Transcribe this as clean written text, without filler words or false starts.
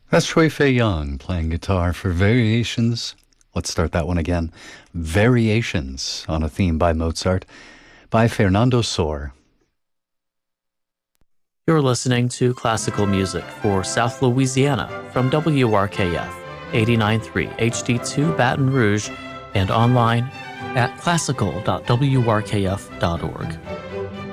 That's Shui Fei Young playing guitar for Variations. Let's start that one again. Variations on a theme by Mozart by Fernando Sor. You're listening to classical music for South Louisiana from WRKF 89.3 HD2 Baton Rouge and online at classical.wrkf.org.